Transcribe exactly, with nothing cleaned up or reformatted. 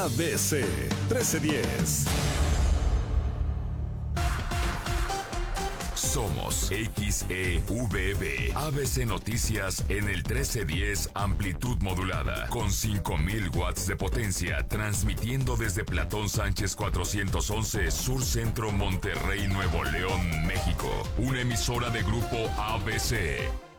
A B C trece diez. Somos X E V B, A B C Noticias en el trece diez amplitud modulada, con cinco mil watts de potencia, transmitiendo desde Platón Sánchez cuatrocientos once, Sur Centro, Monterrey, Nuevo León, México. Una emisora de Grupo A B C.